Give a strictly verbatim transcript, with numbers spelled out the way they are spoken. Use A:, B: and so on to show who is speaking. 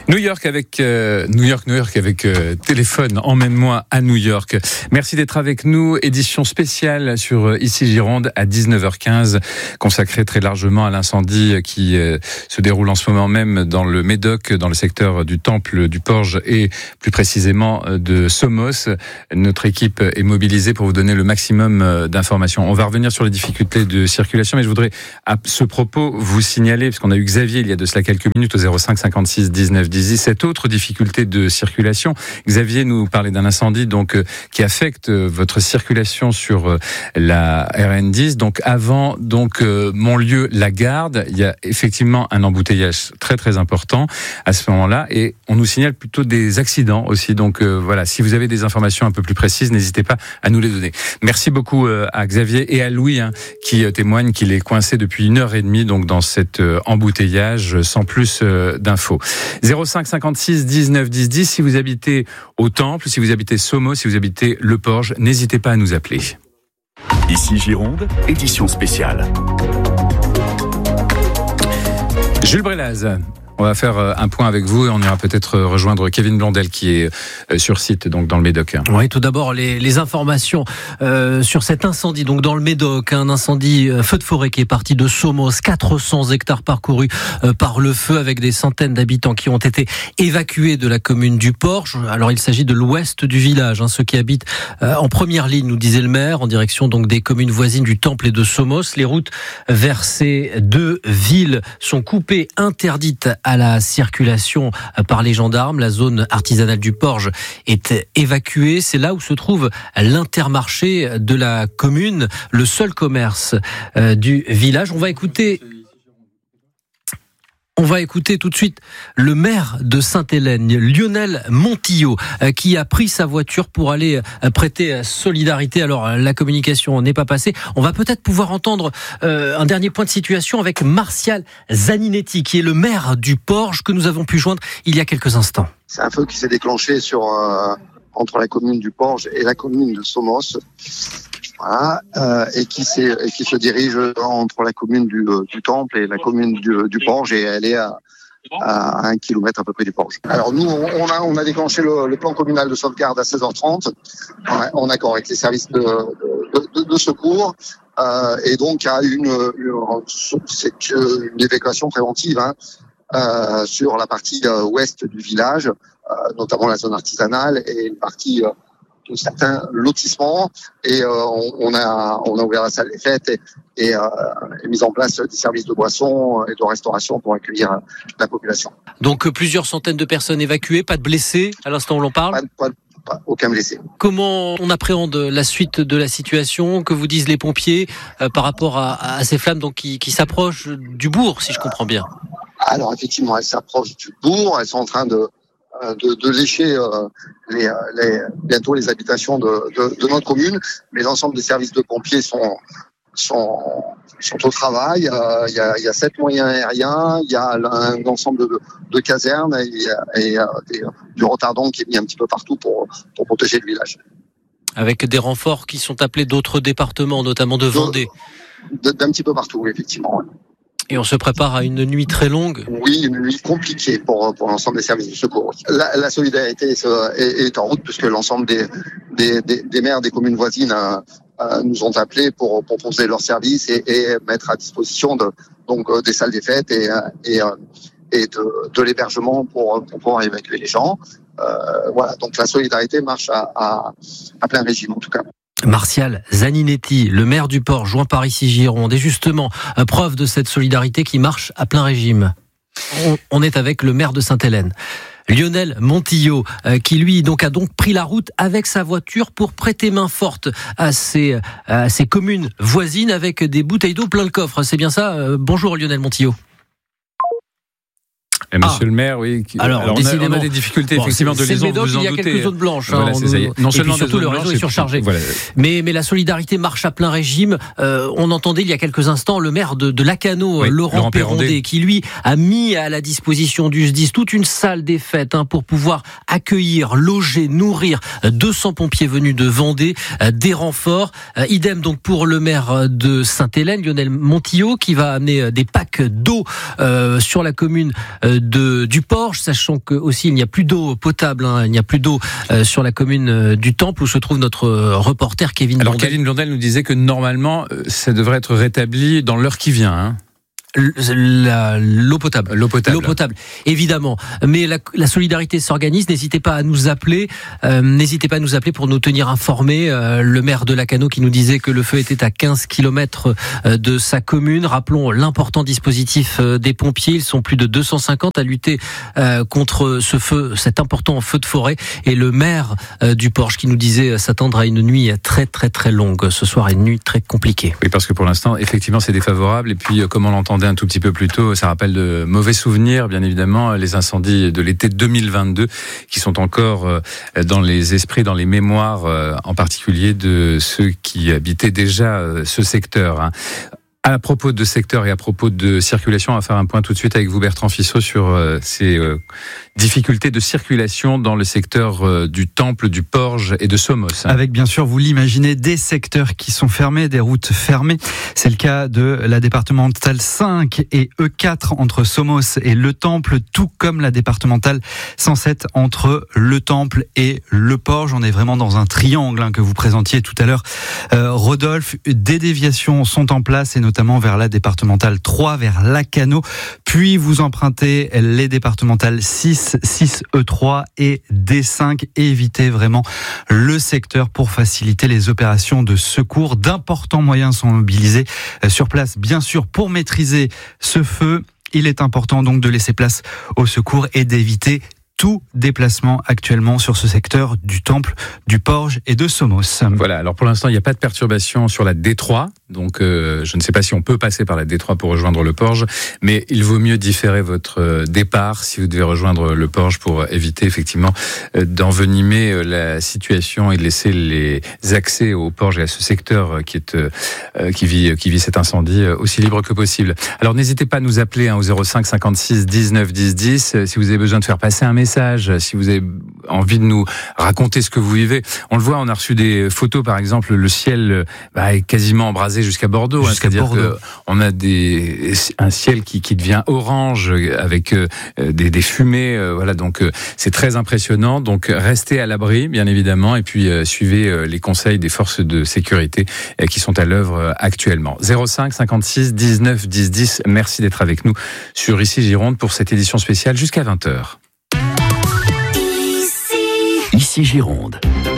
A: New York avec euh, New York, New York avec euh, téléphone. Emmène-moi à New York. Merci d'être avec nous. Édition spéciale sur euh, Ici Gironde à dix-neuf heures quinze, consacrée très largement à l'incendie qui euh, se déroule en ce moment même dans le Médoc, dans le secteur du Temple du Porge et plus précisément de Somos. Notre équipe est mobilisée pour vous donner le maximum d'informations. On va revenir sur les difficultés de circulation, mais je voudrais à ce propos vous signaler, parce qu'on a eu Xavier il y a de cela quelques minutes au zéro cinq cinquante-six dix-neuf dix, cette autre difficulté de circulation. Xavier nous parlait d'un incendie donc euh, qui affecte euh, votre circulation sur euh, la R N dix. Donc avant donc euh, Montlieu la Garde, il y a effectivement un embouteillage très très important à ce moment-là, et on nous signale plutôt des accidents aussi. Donc euh, voilà, si vous avez des informations un peu plus précises, n'hésitez pas à nous les donner. Merci beaucoup euh, à Xavier et à Louis hein, qui euh, témoigne qu'il est coincé depuis une heure et demie donc dans cet euh, embouteillage sans plus euh, d'infos. zéro cinq cinquante-six dix-neuf dix dix, si vous habitez au Temple, si vous habitez Somos, si vous habitez Le Porge, n'hésitez pas à nous appeler.
B: Ici Gironde, édition spéciale.
A: Jules Brélaz, on va faire un point avec vous et on ira peut-être rejoindre Kevin Blondel qui est sur site, donc dans le Médoc.
C: Oui, tout d'abord les, les informations euh, sur cet incendie, donc dans le Médoc, un incendie euh, feu de forêt qui est parti de Somos, quatre cents hectares parcourus euh, par le feu avec des centaines d'habitants qui ont été évacués de la commune du Porge. Alors il s'agit de l'ouest du village, hein, ceux qui habitent euh, en première ligne, nous disait le maire, en direction donc des communes voisines du Temple et de Somos. Les routes vers ces deux villes sont coupées, interdites à la circulation par les gendarmes. La zone artisanale du Porge est évacuée. C'est là où se trouve l'Intermarché de la commune, le seul commerce euh, du village. On va écouter... On va écouter tout de suite le maire de Sainte-Hélène, Lionel Montillot, qui a pris sa voiture pour aller prêter solidarité. Alors, la communication n'est pas passée. On va peut-être pouvoir entendre euh, un dernier point de situation avec Martial Zaninetti, qui est le maire du Porge, que nous avons pu joindre il y a quelques instants.
D: C'est un feu qui s'est déclenché sur, euh, entre la commune du Porge et la commune de Somos. Voilà, euh, et qui s'est, et qui se dirige entre la commune du, du Temple et la commune du, du Porge, et elle est à, à un kilomètre à peu près du Porge. Alors nous, on a, on a déclenché le, le plan communal de sauvegarde à seize heures trente, en accord avec les services de, de, de, de secours, euh, et donc il y a une, une, c'est une évacuation préventive hein, euh, sur la partie ouest du village, euh, notamment la zone artisanale et une partie euh, de certains lotissements, et euh, on, on a on a ouvert la salle des fêtes et, et, euh, et mis en place des services de boissons et de restauration pour accueillir la population.
C: Donc plusieurs centaines de personnes évacuées, pas de blessés à l'instant où l'on parle.
D: Pas, pas, pas aucun blessé.
C: Comment on appréhende la suite de la situation? Que vous disent les pompiers euh, par rapport à, à ces flammes donc qui, qui s'approchent du bourg, si je comprends bien?
D: Alors effectivement, elles s'approchent du bourg. Elles sont en train de De, de lécher euh, les, les, bientôt les habitations de, de, de notre commune, mais l'ensemble des services de pompiers sont, sont, sont au travail. Il euh, y, a, y a sept moyens aériens, il y a un ensemble de, de casernes et, et, et du retardant qui est mis un petit peu partout pour, pour protéger le village.
C: Avec des renforts qui sont appelés d'autres départements, notamment de Vendée.
D: De, d'un petit peu partout, effectivement. Ouais.
C: Et on se prépare à une nuit très longue.
D: Oui, une nuit compliquée pour pour l'ensemble des services de secours. La, la solidarité est, est en route puisque l'ensemble des des, des, des maires des communes voisines euh, nous ont appelés pour proposer leurs services et, et mettre à disposition de donc des salles des fêtes et et, et de, de l'hébergement pour pour pouvoir évacuer les gens. Euh, voilà, donc la solidarité marche à, à à plein régime en tout cas.
C: Martial Zaninetti, le maire du Porge, joint par Ici Gironde, et justement, preuve de cette solidarité qui marche à plein régime. On, on est avec le maire de Sainte-Hélène, Lionel Montillot, euh, qui lui donc a donc pris la route avec sa voiture pour prêter main forte à ces, à ces communes voisines avec des bouteilles d'eau plein le coffre. C'est bien ça? euh, Bonjour Lionel Montillot.
A: Et monsieur ah. le maire, oui. Qui...
C: Alors, Alors on, a, on
A: a des difficultés bon, effectivement de liaison, vous vous en doutez.
C: Il y a quelques zones blanches.
A: Voilà,
C: hein,
A: c'est ça. Non seulement
C: et puis surtout le réseau est surchargé. Voilà. Mais mais la solidarité marche à plein régime. Euh, on entendait il y a quelques instants le maire de, de Lacanau, oui, Laurent, Laurent Perrondé, qui lui a mis à la disposition du S D I S toute une salle des fêtes hein, pour pouvoir accueillir, loger, nourrir deux cents pompiers venus de Vendée, euh, des renforts. Euh, idem donc pour le maire de Sainte-Hélène, Lionel Montillot, qui va amener des packs d'eau euh, sur la commune euh, de du Porge, sachant que aussi il n'y a plus d'eau potable, hein, il n'y a plus d'eau euh, sur la commune euh, du Temple où se trouve notre reporter Kevin
A: Alors
C: Blondel.
A: Kevin Blondel nous disait que normalement ça devrait être rétabli dans l'heure qui vient. Hein.
C: La, l'eau potable.
A: L'eau potable.
C: L'eau potable, évidemment. Mais la, la solidarité s'organise. N'hésitez pas à nous appeler. Euh, n'hésitez pas à nous appeler pour nous tenir informés. Euh, le maire de Lacanau qui nous disait que le feu était à quinze kilomètres de sa commune. Rappelons l'important dispositif des pompiers. Ils sont plus de deux cent cinquante à lutter euh, contre ce feu, cet important feu de forêt. Et le maire euh, du Porge qui nous disait s'attendre à une nuit très très très longue ce soir, une nuit très compliquée.
A: Oui, parce que pour l'instant, effectivement, c'est défavorable. Et puis, comme on l'entendait un tout petit peu plus tôt, ça rappelle de mauvais souvenirs, bien évidemment, les incendies de l'été deux mille vingt-deux qui sont encore dans les esprits, dans les mémoires, en particulier de ceux qui habitaient déjà ce secteur. À propos de secteur et à propos de circulation, on va faire un point tout de suite avec vous, Bertrand Fissot, sur ces difficultés de circulation dans le secteur du Temple, du Porge et de Somos.
E: Avec, bien sûr, vous l'imaginez, des secteurs qui sont fermés, des routes fermées. C'est le cas de la départementale cinq et E quatre entre Somos et Le Temple, tout comme la départementale cent sept entre Le Temple et Le Porge. On est vraiment dans un triangle hein, que vous présentiez tout à l'heure. Euh, Rodolphe, des déviations sont en place et notamment notamment vers la départementale trois, vers Lacanau. Puis vous empruntez les départementales six, six E trois et D cinq. Et évitez vraiment le secteur pour faciliter les opérations de secours. D'importants moyens sont mobilisés sur place, bien sûr, pour maîtriser ce feu. Il est important donc de laisser place au secours et d'éviter tout déplacement actuellement sur ce secteur du Temple, du Porge et de Somos.
A: Voilà, alors pour l'instant, il n'y a pas de perturbation sur la D trois, donc euh, je ne sais pas si on peut passer par la D trois pour rejoindre le Porge, mais il vaut mieux différer votre départ si vous devez rejoindre le Porge pour éviter effectivement d'envenimer la situation et de laisser les accès au Porge et à ce secteur qui est euh, qui vit qui vit cet incendie aussi libre que possible. Alors n'hésitez pas à nous appeler hein, au zéro cinq cinquante-six dix-neuf dix dix si vous avez besoin de faire passer un message. Si vous avez envie de nous raconter ce que vous vivez. On le voit, on a reçu des photos, par exemple, le ciel bah, est quasiment embrasé jusqu'à Bordeaux.
E: Jusqu'à
A: hein, c'est-à-dire
E: Bordeaux.
A: qu'on a des, un ciel qui, qui devient orange avec euh, des, des fumées. Euh, voilà, donc euh, c'est très impressionnant. Donc restez à l'abri, bien évidemment, et puis euh, suivez euh, les conseils des forces de sécurité euh, qui sont à l'œuvre euh, actuellement. zéro cinq cinquante-six dix-neuf dix dix. Merci d'être avec nous sur Ici Gironde pour cette édition spéciale jusqu'à vingt heures.
B: Ici Gironde.